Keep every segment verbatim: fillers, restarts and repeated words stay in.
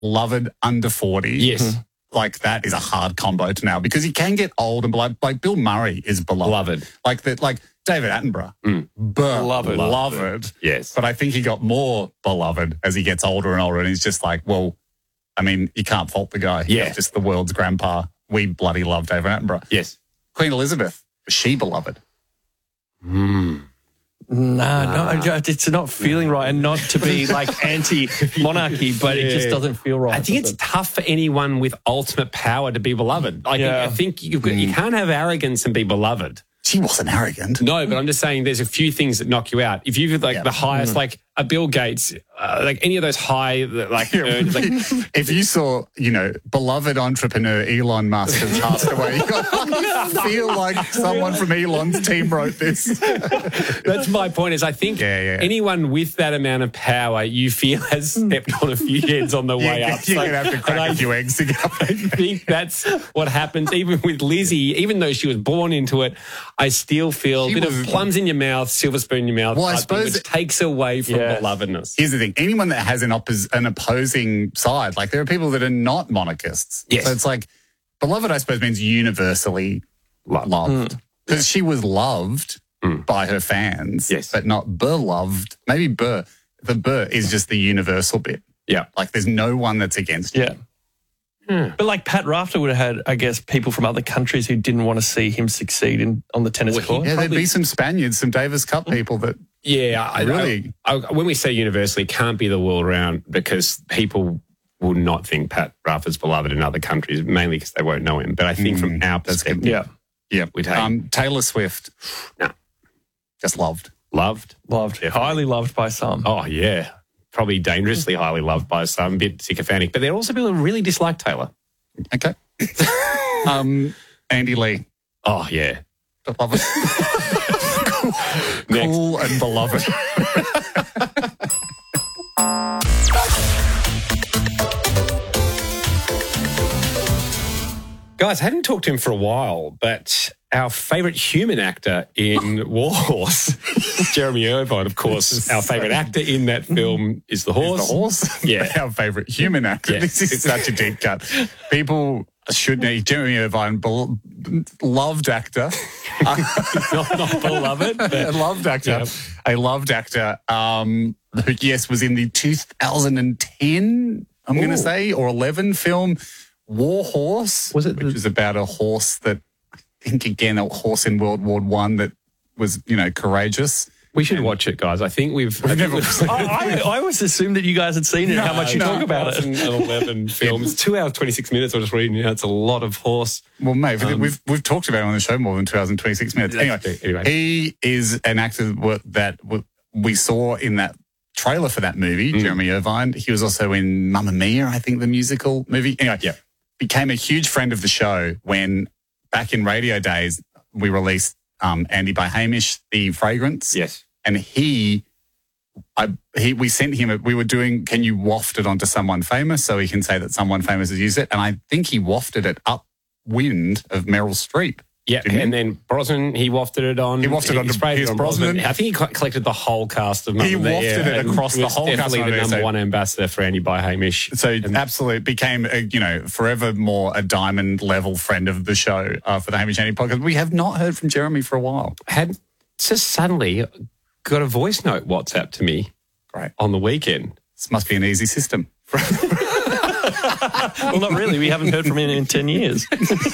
beloved under forty. Yes. Mm-hmm. Like, that is a hard combo to now because he can get old and beloved. Like, Bill Murray is beloved. Beloved. Like, that, like David Attenborough. Mm. Beloved. Beloved. Yes. But I think he got more beloved as he gets older and older. And he's just like, well, I mean, you can't fault the guy. Yeah. He's just the world's grandpa. We bloody love David Attenborough. Yes. Queen Elizabeth. Was she beloved? Hmm. Nah, nah, no, it's not feeling right, and not to be like anti-monarchy, but yeah. It just doesn't feel right. I think it's it? tough for anyone with ultimate power to be beloved. Like, yeah. I think you've got, you can't have arrogance and be beloved. She wasn't arrogant. No, but I'm just saying there's a few things that knock you out. If you've like yeah. the highest, mm. like a Bill Gates, uh, like any of those high, like, earned, like if you saw, you know, beloved entrepreneur Elon Musk has passed away, you feel like someone from Elon's team wrote this. That's my point. Is I think yeah, yeah. anyone with that amount of power, you feel has stepped on a few heads on the way yeah, up. You're so, gonna have to crack a I, few eggs together. I think that's what happens. Even with Lizzie, even though she was born into it, I still feel she a bit was, of plums in your mouth, silver spoon in your mouth, well, I thing, suppose which takes away from yeah. belovedness. Here's the thing. Anyone that has an, oppos- an opposing side, like there are people that are not monarchists. Yes. So it's like, beloved, I suppose, means universally loved. Because mm. she was loved mm. by her fans, yes. but not beloved. Maybe be. The be is just the universal bit. Yeah. Like there's no one that's against yeah. you. Hmm. But like Pat Rafter would have had, I guess, people from other countries who didn't want to see him succeed in on the tennis well, court. Yeah, Probably. there'd be some Spaniards, some Davis Cup people that. Yeah, I, really. I, I, when we say universally, it can't be the world around because people will not think Pat Rafter's beloved in other countries, mainly because they won't know him. But I think mm, from our perspective, yeah, yeah, we'd have um, Taylor Swift. No, just loved, loved, loved, Definitely. highly loved by some. Oh yeah, probably dangerously highly loved by some, a bit sycophantic. But there are also people who really dislike Taylor. Okay. um, Andy Lee. Oh, yeah. Beloved. cool, cool and beloved. Guys, I hadn't talked to him for a while, but our favourite human actor in War Horse, Jeremy Irvine, of course, our favourite actor in that film is the horse. Is the horse? Yeah. Our favourite human actor. Yeah. This is such a deep cut. People should know Jeremy Irvine, be- loved actor. not, not beloved. But, a loved actor. Yeah. A loved actor um, who, yes, was in the two thousand ten, I'm going to say, or eleven film War Horse. Was it? Which the- is about a horse that, I think, again, a horse in World War One that was, you know, courageous. We should watch it, guys. I think we've... we've I, never think we've I, I, I always assumed that you guys had seen it, no, how much you no, talk about it. eleven films. two hours, twenty-six minutes. I was just reading. You know, it's a lot of horse. Well, mate, Um, we've we've talked about him on the show more than two hours and twenty-six minutes. Anyway, anyway, he is an actor that we saw in that trailer for that movie, mm. Jeremy Irvine. He was also in Mamma Mia, I think, the musical movie. Anyway, yeah. became a huge friend of the show when, back in radio days, we released um, Andy by Hamish, the fragrance. Yes. And he, I, he, we sent him, a, we were doing, can you waft it onto someone famous so he can say that someone famous has used it? And I think he wafted it upwind of Meryl Streep. Yeah, and he? then Brosnan, he wafted it on. He wafted it on Pierce on Brosnan. Brosnan. I think he collected the whole cast of Mamma He Mia, wafted it across the whole cast. Definitely the number so, one ambassador for Andy by Hamish. So and, absolutely became, a, you know, forever more a diamond level friend of the show uh, for the Hamish Andy podcast. We have not heard from Jeremy for a while. Had just suddenly got a voice note WhatsApp to me. Great. On the weekend. This must be an easy system. Well, not really. We haven't heard from him in ten years.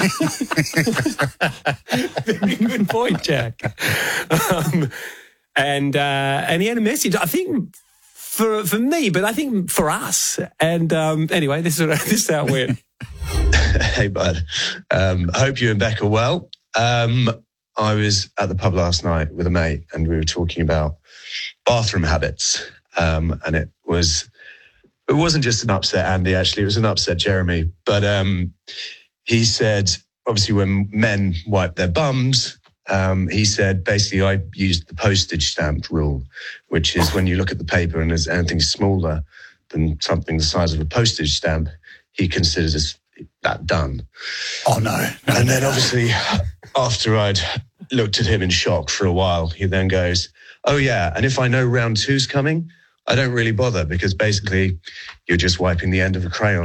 Very good point, Jack. Um, and uh, and he had a message, I think, for for me, but I think for us. And um, anyway, this is, this is how it went. Hey, bud. Um, hope you and Beck are well. Um, I was at the pub last night with a mate and we were talking about bathroom habits. Um, and it was... It wasn't just an upset Andy, actually. It was an upset Jeremy. But um, he said, obviously, when men wipe their bums, um, he said, basically, I used the postage stamp rule, which is when you look at the paper and there's anything smaller than something the size of a postage stamp, he considers that done. Oh, no. no and no, then, no. obviously, after I'd looked at him in shock for a while, he then goes, oh, yeah, and if I know round two's coming, I don't really bother because basically you're just wiping the end of a crayon